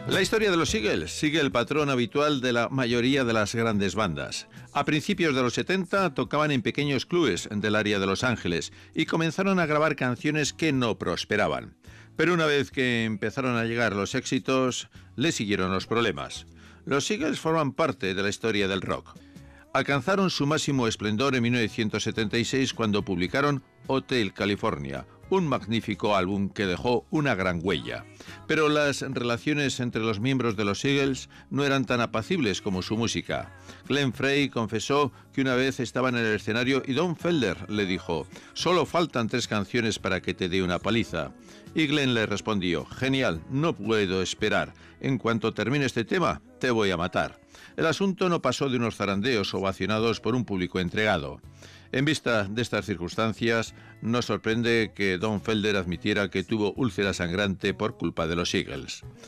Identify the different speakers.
Speaker 1: La historia de los Eagles sigue el patrón habitual de la mayoría de las grandes bandas. A principios de los 70 tocaban en pequeños clubes del área de Los Ángeles y comenzaron a grabar canciones que no prosperaban. Pero una vez que empezaron a llegar los éxitos, le siguieron los problemas. Los Eagles forman parte de la historia del rock. Alcanzaron su máximo esplendor en 1976 cuando publicaron Hotel California, un magnífico álbum que dejó una gran huella. Pero las relaciones entre los miembros de los Eagles no eran tan apacibles como su música. Glenn Frey confesó que una vez estaba en el escenario y Don Felder le dijo: «Solo faltan 3 canciones para que te dé una paliza». Y Glenn le respondió: «Genial, no puedo esperar. En cuanto termine este tema, te voy a matar». El asunto no pasó de unos zarandeos ovacionados por un público entregado. En vista de estas circunstancias, no sorprende que Don Felder admitiera que tuvo úlcera sangrante por culpa de los Eagles.